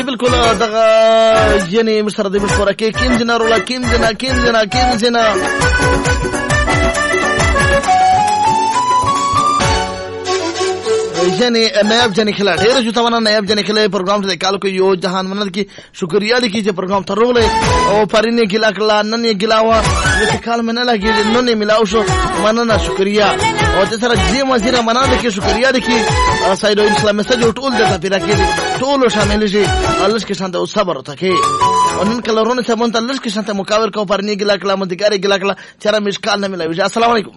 جی بالکل دغه یعنی مشر د مشوره کې کیم جنر ولا کیم جنا یعنی نایب جنې خلا ډېر جو تمنا نایب جنې خلا پروګرام ته کال کو یو جهان منل کی شکریا لیکي چې پروګرام ته روغله او پرینه ګلا کلا نن یې ګلاوا چې کال منه لګي نن یې ملاو شو مننه شکریا او ته سره جی مزیره مننه کی شکریا لیکي سایدو اسلام میسج ټول د پیرا کې ټول شامل شي الله کې شانته او صبر وکړي او نن کلرونه سمون ته الله کې شانته مقابل کو پرینه ګلا کلا مدګاری ګلا کلا چر مشکال نه ملوي السلام علیکم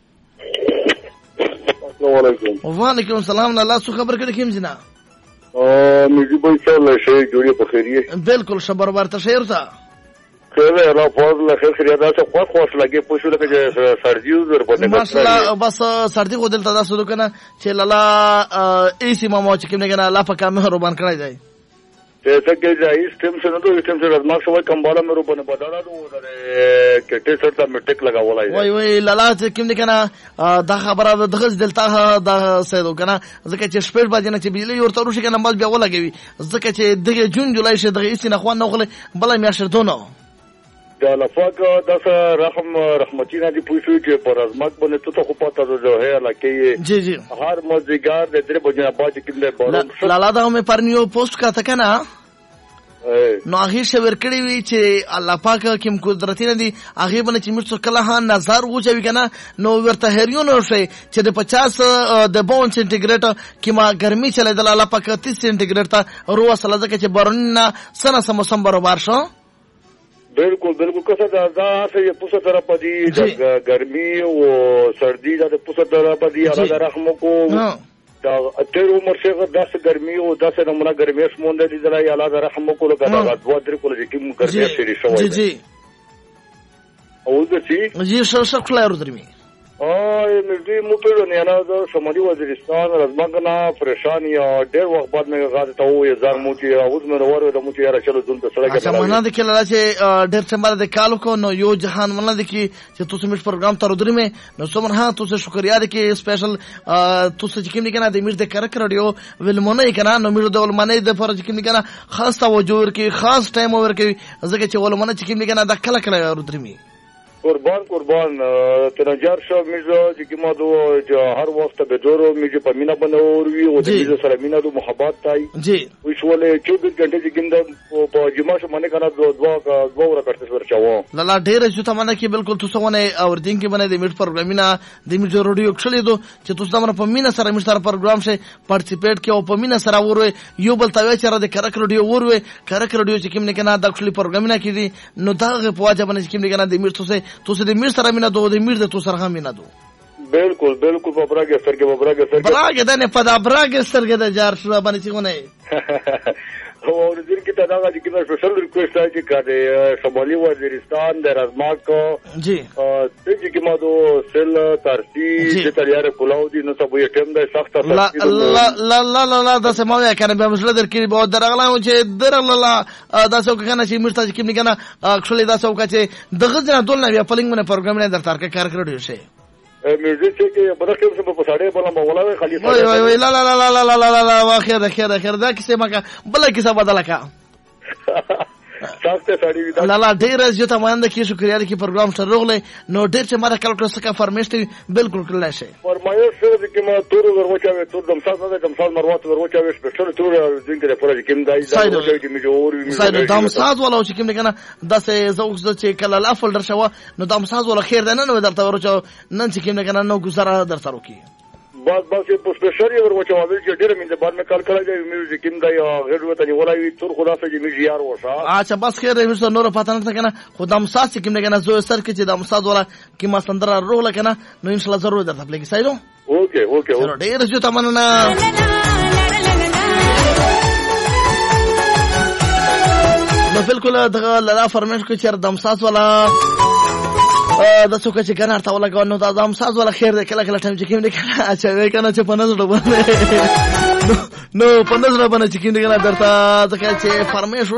وعلیکم السلام الله سو خبر کړی کیم جنا میږي به انشاءالله شي جوړي په خیریه بالکل خبر ورته شهر تا خیر را فضل خیر دا څه خوښ لګي پوښول کې سردی ور پته ماشاءالله بس سردی خو دلته تاسو کنه چې لالا ایسی مامو چې کوم نه کنه الله پاک مهربان کړی دی ته کې ځای سټیم سره دوی سټیم سره ما شوی کمباله مې روبنه بدلا دوه کټه سره ته میټک لگاولای وای لالا چې کوم نه کنه دا خبره دغه دلته دا سیدو کنه ځکه چې شپږ بجې نه چې بجلی ورته روشي کنه بس بیا ولګوي ځکه چې دغه جون جولای شه دغه ایسی نه خو نه غله بل مې شرطونه دا لفاق داس رحمتینا دی پوښتنه چې پر ازمات باندې ته خو پاته ده لکه جی جی هر مزګار د درې بجې نه پاتې کله بارون لالا دا مې پرنیو پوسټ کا تک نه نو هغه شور کړی وی چې الله پاک کوم قدرت نه دی هغه باندې چې موږ کله ها نظر وځوي کنه نو ورته هریونو شي چې د 50 د بون سنټیګریډ کما ګرمي چلے د الله پاک 30 سنټیګریډ ته روه سره ځکه چې بارون سنه سم برابر شو بالکل کسه دا سه پوسه طرف پدی گرمی او سردی دا پوسه طرف پدی الله رحم کو دا اتر عمر څخه داس گرمی او داس نمونه گرمی سمون دي دلای الله رحم کو لکه دا دوا در کول چې کوم گرمی شری شوی جی جی او د جی شو خلای درمی مزدی موټر نه نه د شمالي وزیرستان رزمنګنا پریشانی ډېر وخت بعد مې غاړه ته وې زار موټي اوس مې وروره د موټي را چلو دلته سره کې اچھا مانه د کله چې ډېر څه د کالو کو نو یو جهان مانه د کی چې تاسو مې پروګرام ته ودرې مې نو سمون ها تاسو شکریا د کی سپیشل تاسو چې کوم کنه د میر د کرک رادیو ولمنه کنه نو میر د ولمنه د فرض کوم کنه خاص توجه ورکی خاص ټایم ورکی ځکه چې ولمنه چې کوم کنه د کله کله ودرې مې قربان تنجار شو میزو چې کومه دو هر وخت به دورو میزه په مینا باندې وروي او د میزه سره مینا دو محبت تای جی وښولې 24 غنټه چې ګنده په جمعه شو باندې کنه دوه ورکړته ورچاو لالا ډېر چې تمنه کې بالکل تاسو ونه اور دین کې باندې د میټ پروګرامینا د میزه رادیو کښلې دو چې تاسو دمر په مینا سره میټ سره پروګرام شي پارټیسیپیټ کې او په مینا سره وروي یو بل تاوي چې را د کرک رادیو وروي کرک رادیو چې کوم نه کنه د کښلې پروګرامینا کې دي نو دا په واجب باندې چې کوم نه کنه د میټ تاسو د میر سره مینا دو د میر د تو سره مینا دو بالکل ببراګه سرګه براګه د نه پدا براګه سرګه د جار شو باندې څنګه او ورځین کې دا د کیمه سپیشل ریکوست دی چې شمالي وزیرستان د رزماک کو جی چې کیمه دو سل ترسی چې تیار کولاو دي نو سبو یې ټیم د سخت لا دا سماوي کنه به مسله درکې به درغلا چې درغلا دا څوک کنه چې مرته کې کنه اکچولی دا څوک چې دغه ځنه دولنه بیا پلینګ باندې پروګرام نه درتار کې کار کړی شي میوزیک کې برخه څه په ساړې بوله مولا خلیفہ وای لا خیر دا کیسه ما بل کیسه بدل کا سخت ساړې وی لا ډیر زه ته مانده کې شکریا لري کې پروګرام سره روغله نو ډیر چې ماده کلکټر څخه فرمیشت بالکل کړل شي فرمایش سره کې ما تور ورچاوي تور دمساز نه دمساز مروات ورچاوي سپیشل تور دین کې پر کې کیم دای دا چې می جوړ وی ساید دمساز ولا چې کوم کنه داسې زوج چې کله لا فولډر شو نو دمساز ولا خیر ده نه درته ورچو نن چې کوم کنه نو گزاره در سره کی بس په سپیشل ورچاوي چې ډیر مې بعد مې کال کړی دی میوزیک کیم دای غیر وته ولای تور خدا سره چې می یار وشه اچھا بس خیر مې نور پته نه کنه خدا دمساز چې کوم کنه زو سر کې چې دمساز ولا کی ما سندره روغله کنه نو ان شاء الله ضرور درته پلیږي سایدو اوکے ډیر جو تمنا نو بالکل دغه لاله فرمایش کو چې دمساز ولا د څوک چې کنه ارته ولا نو دا دمساز ولا خیر ده کله کله ټیم چې کیم نه کنه اچھا وای کنه چې په نظر باندې نو په نظر باندې چې کیم نه کنه درته ځکه چې فرمایش